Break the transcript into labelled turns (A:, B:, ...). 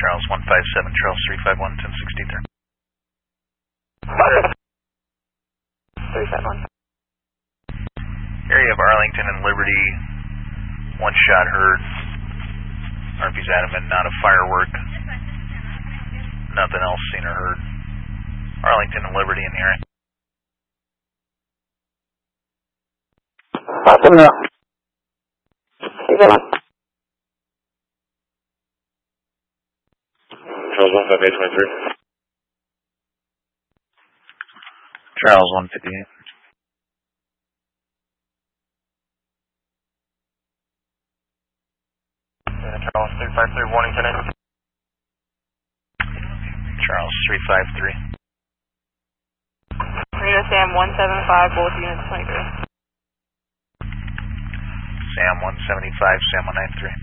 A: Charles 157, Charles 351, 1063.
B: 351.
A: Area of Arlington and Liberty, one shot heard. RP's adamant, not a firework. Nothing else seen or heard. Arlington and Liberty in the area.
B: Awesome, no. 351.
C: Charles 15823.
A: Charles 158.
C: Charles 353, Warnington.
A: Charles 353.
B: Reno Sam 175, both units 23.
A: Sam 175, Sam 193.